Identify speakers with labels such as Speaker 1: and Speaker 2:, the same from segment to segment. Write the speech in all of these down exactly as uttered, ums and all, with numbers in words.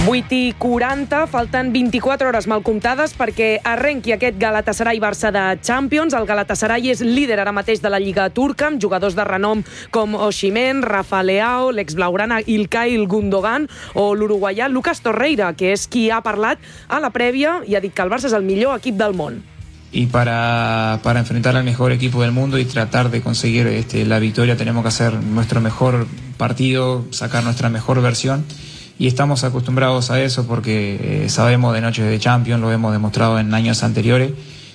Speaker 1: vuit i quaranta, falten vint-i-quatre hores mal comptades perquè arrenqui aquest Galatasaray-Barça de Champions. El Galatasaray és líder ara mateix de la Lliga turca, amb jugadors de renom com Osimhen, Rafa Leao, l'ex-blaugrana İlkay Gundogan o l'uruguaià Lucas Torreira, que és qui ha parlat a la prèvia i ha dit que el Barça és el millor equip del món.
Speaker 2: Y para, para enfrentar al mejor equipo del mundo y tratar de conseguir este, la victoria tenemos que hacer nuestro mejor partido, sacar nuestra mejor versión. Y estamos acostumbrados a eso porque eh, sabemos de noches de Champions, lo hemos demostrado en años anteriores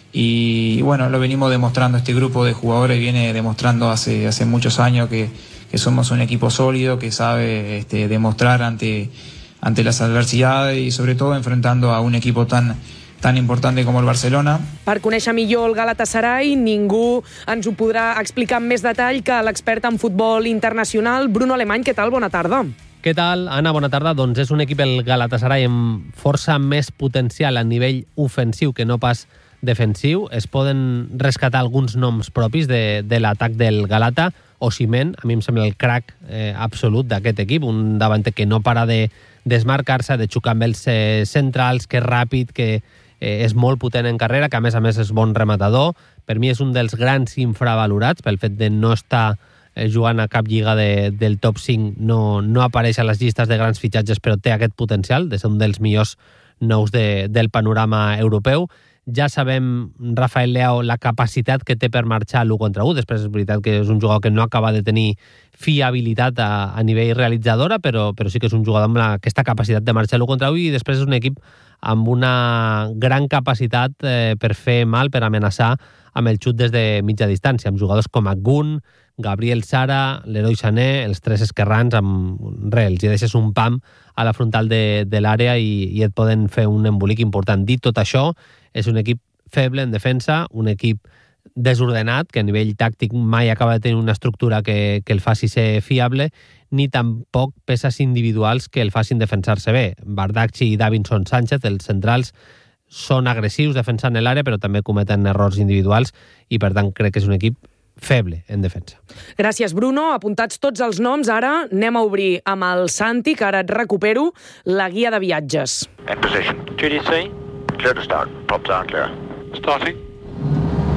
Speaker 2: y, y bueno, lo venimos demostrando, este grupo de jugadores viene demostrando hace, hace muchos años que, que somos un equipo sólido, que sabe este, demostrar ante, ante las adversidades y sobre todo enfrentando a un equipo tan tan importante com el Barcelona.
Speaker 1: Per conèixer millor el Galatasaray, ningú ens ho podrà explicar amb més detall que l'expert en futbol internacional, Bruno Alemany. Què tal? Bona tarda.
Speaker 3: Què tal, Anna? Bona tarda. Doncs és un equip, el Galatasaray, amb força més potencial a nivell ofensiu que no pas defensiu. Es poden rescatar alguns noms propis de, de l'atac del Galata. Osimhen, a mi em sembla el crack eh, absolut d'aquest equip, un davanter que no para de desmarcar-se, de xocar amb els eh, centrals, que és ràpid, que eh, és molt potent en carrera, que a més a més és bon rematador. Per mi és un dels grans infravalorats pel fet de no estar eh, jugant a cap lliga de, del top cinc, no, no apareix a les llistes de grans fitxatges, però té aquest potencial de ser un dels millors nous de, del panorama europeu. Ja sabem, Rafael Leao, la capacitat que té per marxar l'u contra u. Després és veritat que és un jugador que no acaba de tenir fiabilitat a, a nivell realitzadora, però, però sí que és un jugador amb la, aquesta capacitat de marxar l'u contra u, i després és un equip amb una gran capacitat eh, per fer mal, per amenaçar amb el xut des de mitja distància, amb jugadors com Gun, Gabriel Sara, Leroy Sané, els tres esquerrans, amb res, els hi deixes un pam a la frontal de, de l'àrea i, i et poden fer un embolic important. Dit tot això, és un equip feble en defensa, un equip desordenat, que a nivell tàctic mai acaba de tenir una estructura que, que el faci ser fiable, ni tampoc peces individuals que el facin defensar-se bé. Bardakci i Davinson Sánchez, els centrals, són agressius defensant l'àrea, però també cometen errors individuals i, per tant, crec que és un equip feble en defensa.
Speaker 1: Gràcies, Bruno. Apuntats tots els noms. Ara anem a obrir amb el Santi, que ara et recupero, la guia de viatges.
Speaker 4: In position. G D C, clear to start. Props are clear. Starting.